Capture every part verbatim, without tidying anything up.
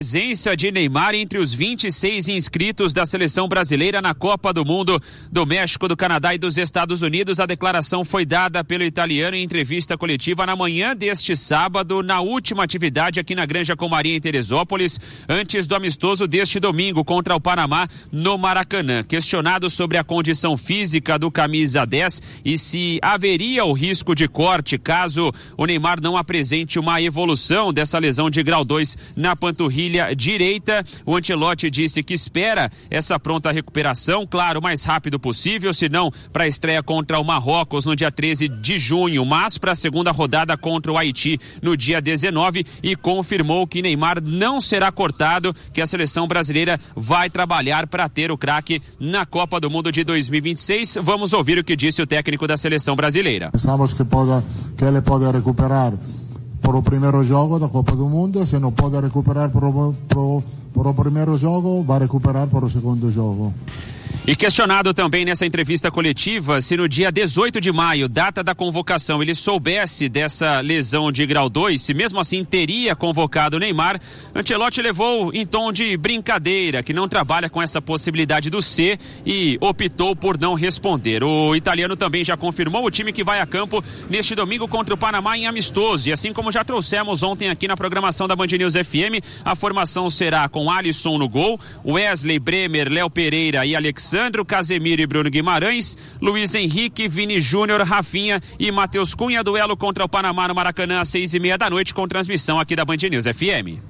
Presença de Neymar entre os vinte e seis inscritos da seleção brasileira na Copa do Mundo do México, do Canadá e dos Estados Unidos. A declaração foi dada pelo italiano em entrevista coletiva na manhã deste sábado, na última atividade aqui na Granja Comaria, em Teresópolis, antes do amistoso deste domingo contra o Panamá no Maracanã. Questionado sobre a condição física do camisa dez e se haveria o risco de corte caso o Neymar não apresente uma evolução dessa lesão de grau dois na panturrilha direita, o Ancelotti disse que espera essa pronta recuperação, claro, o mais rápido possível, se não para a estreia contra o Marrocos no dia treze de junho, mas para a segunda rodada contra o Haiti no dia dezenove, e confirmou que Neymar não será cortado, que a seleção brasileira vai trabalhar para ter o craque na Copa do Mundo de dois mil e vinte e seis. Vamos ouvir o que disse o técnico da seleção brasileira. Pensamos que, pode, que ele pode recuperar por o primeiro jogo da Copa do Mundo. Se não pode recuperar por o, por, por o primeiro jogo, vai recuperar por o segundo jogo. E questionado também nessa entrevista coletiva se no dia dezoito de maio, data da convocação, ele soubesse dessa lesão de grau dois, se mesmo assim teria convocado o Neymar, Ancelotti levou em tom de brincadeira, que não trabalha com essa possibilidade do C, e optou por não responder. O italiano também já confirmou o time que vai a campo neste domingo contra o Panamá em amistoso, e assim como já trouxemos ontem aqui na programação da Band News F M, a formação será com Alisson no gol, Wesley, Bremer, Léo Pereira e Alexandre, Sandro, Casemiro e Bruno Guimarães, Luiz Henrique, Vini Júnior, Rafinha e Matheus Cunha. Duelo contra o Panamá no Maracanã às seis e meia da noite, com transmissão aqui da Band News F M.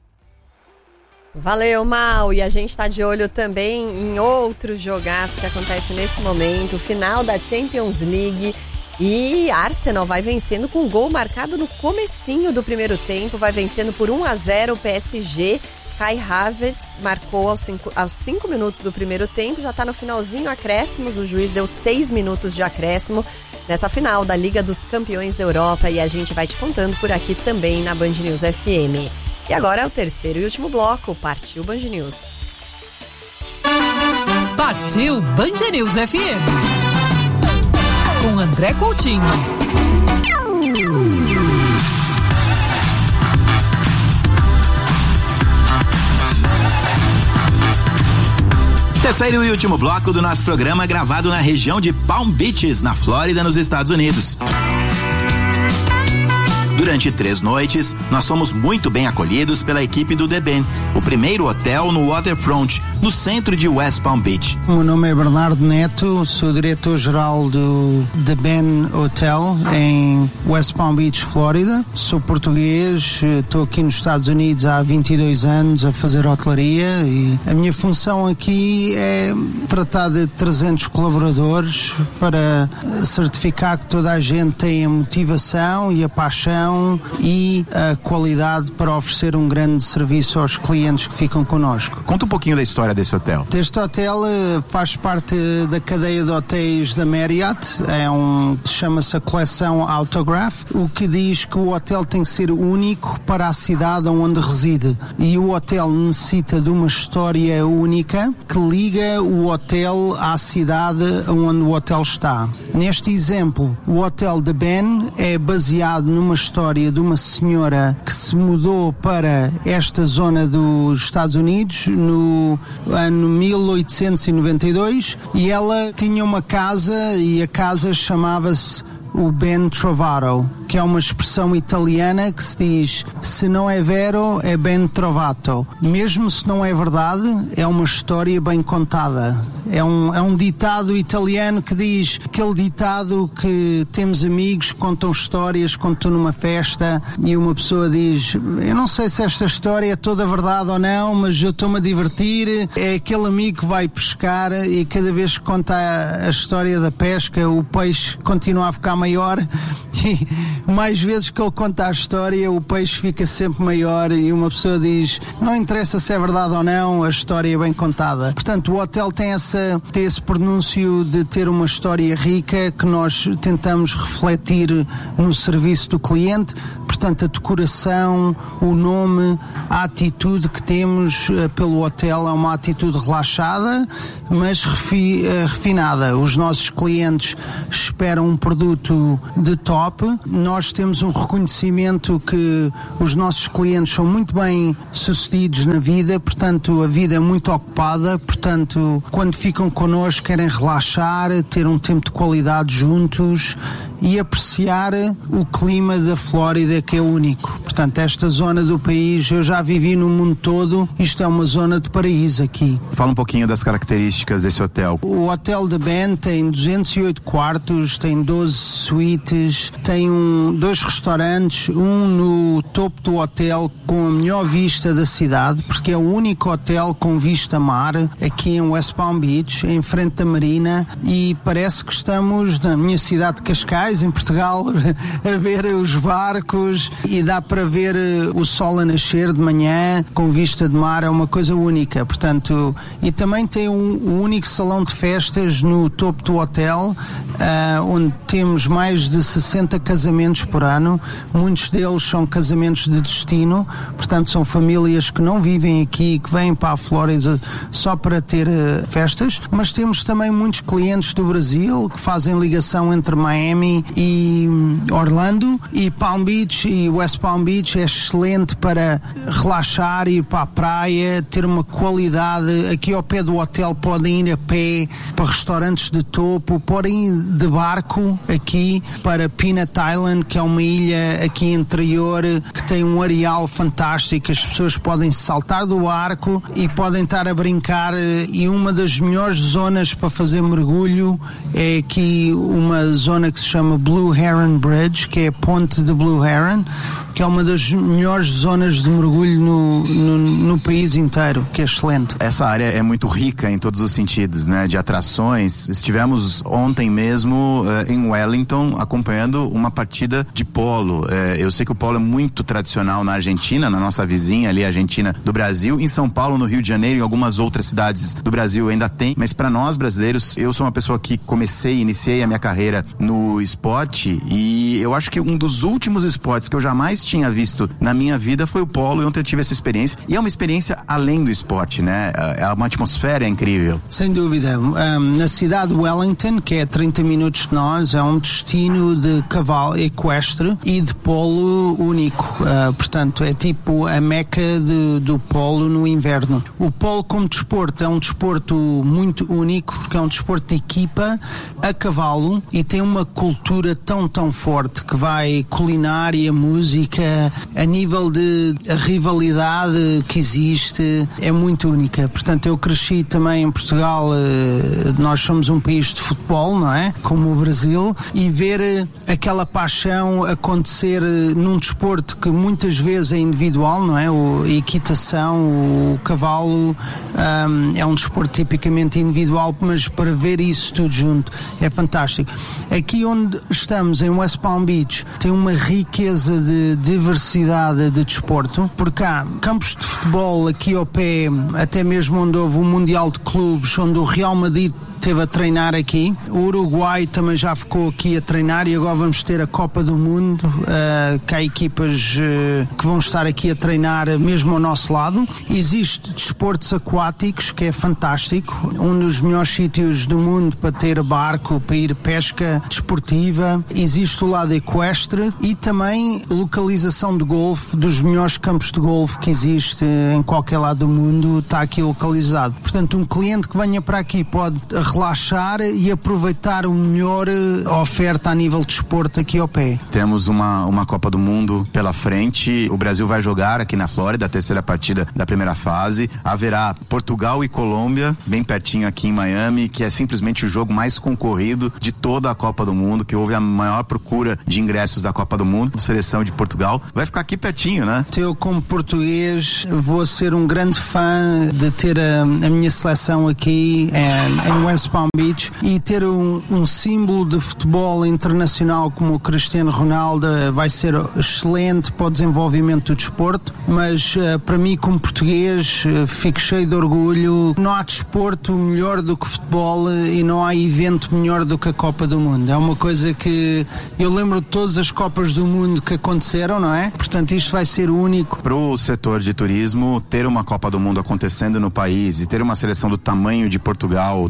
Valeu, Mal. E a gente está de olho também em outros jogaços que acontecem nesse momento, o final da Champions League. E Arsenal vai vencendo com um gol marcado no comecinho do primeiro tempo, vai vencendo por um a zero o P S G. Kai Havertz marcou aos cinco, aos cinco minutos do primeiro tempo, já está no finalzinho, acréscimos, o juiz deu seis minutos de acréscimo nessa final da Liga dos Campeões da Europa, e a gente vai te contando por aqui também na Band News F M. E agora é o terceiro e último bloco, Partiu Band News. Partiu Band News F M com André Coutinho. Terceiro e último bloco do nosso programa, gravado na região de Palm Beaches, na Flórida, nos Estados Unidos. Durante três noites, nós fomos muito bem acolhidos pela equipe do The Ben, o primeiro hotel no Waterfront, no centro de West Palm Beach. O meu nome é Bernardo Neto, sou diretor-geral do The Ben Hotel em West Palm Beach, Flórida. Sou português, estou aqui nos Estados Unidos há vinte e dois anos a fazer hotelaria, e a minha função aqui é tratar de trezentos colaboradores para certificar que toda a gente tem a motivação e a paixão e a qualidade para oferecer um grande serviço aos clientes que ficam connosco. Conta um pouquinho da história desse hotel. Este hotel faz parte da cadeia de hotéis da Marriott, é um, chama-se a coleção Autograph, o que diz que o hotel tem que ser único para a cidade onde reside, e o hotel necessita de uma história única que liga o hotel à cidade onde o hotel está. Neste exemplo, o Hotel The Ben é baseado numa história de uma senhora que se mudou para esta zona dos Estados Unidos no ano mil oitocentos e noventa e dois, e ela tinha uma casa, e a casa chamava-se o Ben Trovato, que é uma expressão italiana que se diz: se não é vero, é ben trovato. Mesmo se não é verdade, é uma história bem contada. É um, é um ditado italiano que diz, aquele ditado que temos amigos que contam histórias quando estão numa festa e uma pessoa diz: eu não sei se esta história é toda verdade ou não, mas eu estou-me a divertir. É aquele amigo que vai pescar e cada vez que conta a, a história da pesca, o peixe continua a ficar maior, e mais vezes que ele conta a história, o peixe fica sempre maior, e uma pessoa diz: não interessa se é verdade ou não, a história é bem contada. Portanto, o hotel tem, essa, tem esse pronúncio de ter uma história rica que nós tentamos refletir no serviço do cliente. Portanto, a decoração, o nome, a atitude que temos uh, pelo hotel é uma atitude relaxada, mas refi, uh, refinada. Os nossos clientes esperam um produto de top. Nós nós temos um reconhecimento que os nossos clientes são muito bem sucedidos na vida, portanto a vida é muito ocupada, portanto quando ficam connosco querem relaxar, ter um tempo de qualidade juntos e apreciar o clima da Flórida, que é único. Portanto, esta zona do país, eu já vivi no mundo todo, isto é uma zona de paraíso aqui. Fala um pouquinho das características desse hotel. O Hotel The Bend tem duzentos e oito quartos, tem doze suítes, tem um, dois restaurantes, um no topo do hotel com a melhor vista da cidade, porque é o único hotel com vista mar aqui em West Palm Beach, em frente da marina, e parece que estamos na minha cidade de Cascais, em Portugal, a ver os barcos, e dá para ver o sol a nascer de manhã com vista de mar, é uma coisa única. Portanto, e também tem um, um único salão de festas no topo do hotel, uh, onde temos mais de sessenta casamentos por ano, muitos deles são casamentos de destino, portanto são famílias que não vivem aqui, que vêm para a Flórida só para ter uh, festas, mas temos também muitos clientes do Brasil que fazem ligação entre Miami e Orlando, e Palm Beach e West Palm Beach é excelente para relaxar, ir para a praia, ter uma qualidade. Aqui ao pé do hotel podem ir a pé para restaurantes de topo, podem ir de barco aqui para Peanut Island, que é uma ilha aqui interior que tem um areal fantástico, as pessoas podem saltar do barco e podem estar a brincar, e uma das melhores zonas para fazer mergulho é aqui uma zona que se chama Blue Heron Bridge, que é a ponte de Blue Heron, que é uma das melhores zonas de mergulho no, no, no país inteiro, que é excelente. Essa área é muito rica em todos os sentidos, né? De atrações. Estivemos ontem mesmo uh, em Wellington acompanhando uma partida de polo. Uh, eu sei que o polo é muito tradicional na Argentina, na nossa vizinha ali, Argentina do Brasil. Em São Paulo, no Rio de Janeiro, em algumas outras cidades do Brasil ainda tem. Mas para nós brasileiros, eu sou uma pessoa que comecei, iniciei a minha carreira no esporte, e eu acho que um dos últimos esportes que eu jamais tinha visto na minha vida foi o polo, e ontem eu tive essa experiência, e é uma experiência além do esporte, né? É uma atmosfera incrível. Sem dúvida. Um, na cidade de Wellington, que é a trinta minutos de nós, é um destino de cavalo equestre e de polo único. Uh, portanto, é tipo a meca de, do polo no inverno. O polo como desporto é um desporto muito único, porque é um desporto de equipa a cavalo e tem uma cultura tão, tão forte que vai culinária, música, a nível de a rivalidade que existe, é muito única. Portanto, eu cresci também em Portugal, nós somos um país de futebol, não é? Como o Brasil, e ver aquela paixão acontecer num desporto que muitas vezes é individual, não é? A equitação, o cavalo, um, é um desporto tipicamente individual, mas para ver isso tudo junto é fantástico. Aqui onde estamos, em West Palm Beach, tem uma riqueza de diversidade de desporto, porque há campos de futebol aqui ao pé, até mesmo onde houve o Mundial de Clubes, onde o Real Madrid esteve a treinar aqui. O Uruguai também já ficou aqui a treinar, e agora vamos ter a Copa do Mundo, uh, que há equipas uh, que vão estar aqui a treinar mesmo ao nosso lado. Existe desportos aquáticos, que é fantástico, um dos melhores sítios do mundo para ter barco, para ir pesca desportiva. Existe o lado equestre e também localização de golfe, dos melhores campos de golfe que existe em qualquer lado do mundo, está aqui localizado. Portanto, um cliente que venha para aqui pode relaxar e aproveitar o melhor oferta a nível de desporto aqui ao pé. Temos uma, uma Copa do Mundo pela frente, o Brasil vai jogar aqui na Flórida, a terceira partida da primeira fase, haverá Portugal e Colômbia, bem pertinho aqui em Miami, que é simplesmente o jogo mais concorrido de toda a Copa do Mundo, que houve a maior procura de ingressos da Copa do Mundo, seleção de Portugal, vai ficar aqui pertinho, né? Eu, como português, vou ser um grande fã de ter a, a minha seleção aqui em, em West Palm Beach, e ter um, um símbolo de futebol internacional como o Cristiano Ronaldo vai ser excelente para o desenvolvimento do desporto, mas uh, para mim, como português, uh, fico cheio de orgulho. Não há desporto melhor do que futebol e não há evento melhor do que a Copa do Mundo. É uma coisa que eu lembro de todas as Copas do Mundo que aconteceram, não é? Portanto, isto vai ser único. Para o setor de turismo, ter uma Copa do Mundo acontecendo no país e ter uma seleção do tamanho de Portugal, da importância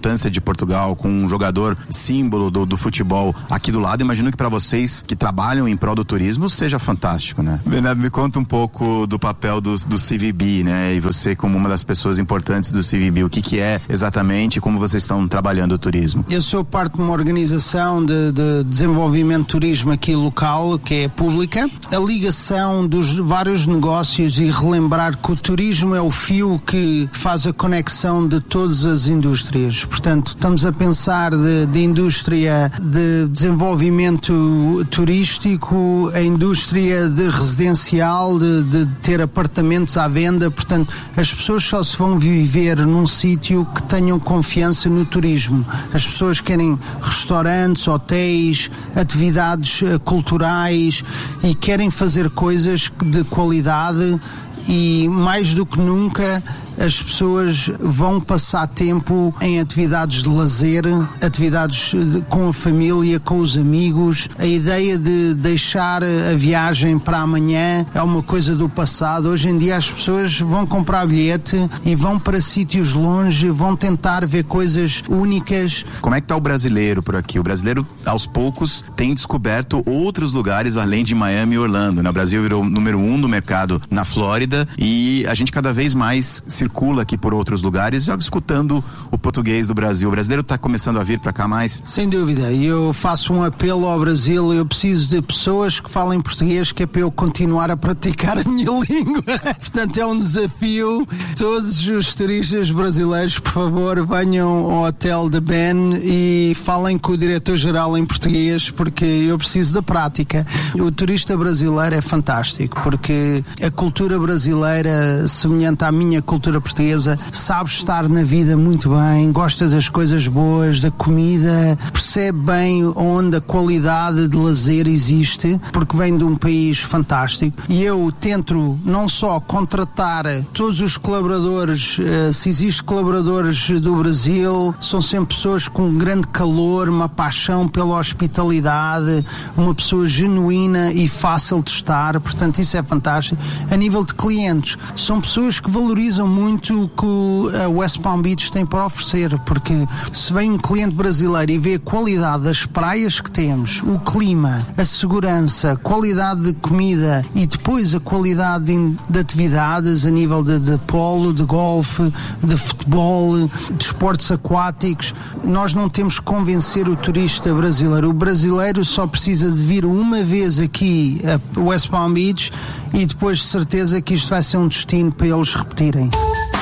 importância de Portugal com um jogador símbolo do, do futebol aqui do lado, imagino que para vocês que trabalham em prol do turismo seja fantástico, né? Bernardo, me conta um pouco do papel do, do C V B, né? E você como uma das pessoas importantes do C V B, o que que é exatamente e como vocês estão trabalhando o turismo? Eu sou parte de uma organização de, de desenvolvimento de turismo aqui local, que é pública. A ligação dos vários negócios e relembrar que o turismo é o fio que faz a conexão de todas as indústrias. Portanto, estamos a pensar de, de indústria de desenvolvimento turístico, a indústria de residencial, de, de ter apartamentos à venda. Portanto, as pessoas só se vão viver num sítio que tenham confiança no turismo. As pessoas querem restaurantes, hotéis, atividades culturais e querem fazer coisas de qualidade, e mais do que nunca as pessoas vão passar tempo em atividades de lazer, atividades com a família, com os amigos. A ideia de deixar a viagem para amanhã é uma coisa do passado. Hoje em dia as pessoas vão comprar bilhete e vão para sítios longe, vão tentar ver coisas únicas. Como é que está o brasileiro por aqui? O brasileiro, aos poucos, tem descoberto outros lugares além de Miami e Orlando, né? O Brasil virou o número um do mercado na Flórida e a gente cada vez mais se circula aqui por outros lugares, já escutando o português do Brasil. O brasileiro está começando a vir para cá mais? Sem dúvida, e eu faço um apelo ao Brasil. Eu preciso de pessoas que falem português, que é para eu continuar a praticar a minha língua. Portanto, é um desafio. Todos os turistas brasileiros, por favor, venham ao hotel da Ben e falem com o diretor-geral em português, porque eu preciso da prática. O turista brasileiro é fantástico, porque a cultura brasileira, semelhante à minha cultura portuguesa, sabe estar na vida muito bem, gosta das coisas boas, da comida, percebe bem onde a qualidade de lazer existe, porque vem de um país fantástico. E eu tento não só contratar todos os colaboradores, se existem colaboradores do Brasil, são sempre pessoas com um grande calor, uma paixão pela hospitalidade, uma pessoa genuína e fácil de estar, portanto isso é fantástico. A nível de clientes, são pessoas que valorizam muito muito o que a West Palm Beach tem para oferecer, porque se vem um cliente brasileiro e vê a qualidade das praias que temos, o clima, a segurança, a qualidade de comida e depois a qualidade de, de atividades a nível de, de polo, de golfe, de futebol, de esportes aquáticos, nós não temos que convencer o turista brasileiro. O brasileiro só precisa de vir uma vez aqui a West Palm Beach e depois de certeza que isto vai ser um destino para eles repetirem.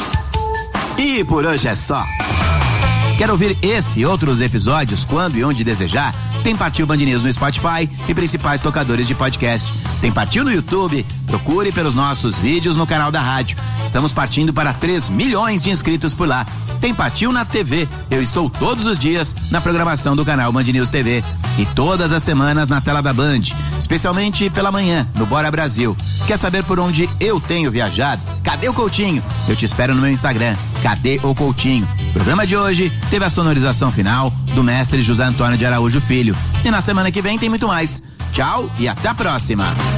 E por hoje é só. Quer ouvir esse e outros episódios quando e onde desejar? Tem Partiu Band News no Spotify e principais tocadores de podcast. Tem Partiu no YouTube? Procure pelos nossos vídeos no canal da rádio. Estamos partindo para três milhões de inscritos por lá. Tem Partiu na T V. Eu estou todos os dias na programação do canal Band News T V. E todas as semanas na tela da Band, especialmente pela manhã, no Bora Brasil. Quer saber por onde eu tenho viajado? Cadê o Coutinho? Eu te espero no meu Instagram. Cadê o Coutinho? O programa de hoje teve a sonorização final do mestre José Antônio de Araújo Filho. E na semana que vem tem muito mais. Tchau e até a próxima.